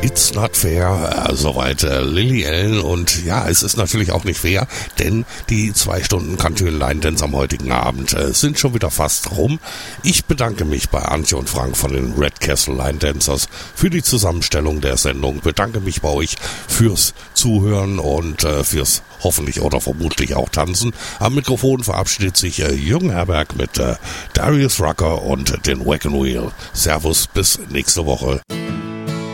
It's not fair, soweit Lily Allen, und ja, es ist natürlich auch nicht fair, denn die 2 Stunden Country Line Dance am heutigen Abend sind schon wieder fast rum. Ich bedanke mich bei Antje und Frank von den Red Castle Line Dancers für die Zusammenstellung der Sendung, bedanke mich bei euch fürs Zuhören und fürs hoffentlich oder vermutlich auch Tanzen. Am Mikrofon verabschiedet sich Jürgen Herberg mit Darius Rucker und den Wagon Wheel. Servus, bis nächste Woche.